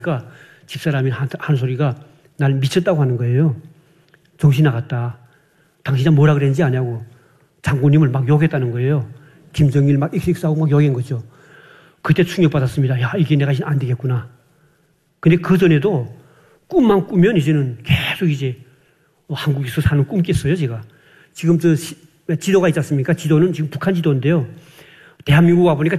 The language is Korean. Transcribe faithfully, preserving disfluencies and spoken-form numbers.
그러니까 집사람이 하는 소리가 날 미쳤다고 하는 거예요. 정신 나갔다. 당신이 뭐라 그랬는지 아냐고. 장군님을 막 욕했다는 거예요. 김정일 막 익식 싸고 막 욕한 거죠. 그때 충격받았습니다. 야, 이게 내가 안 되겠구나. 근데 그 전에도 꿈만 꾸면 이제는 계속 이제 한국에서 사는 꿈 깼어요, 제가. 지금 저 지도가 있지 않습니까? 지도는 지금 북한 지도인데요. 대한민국 와보니까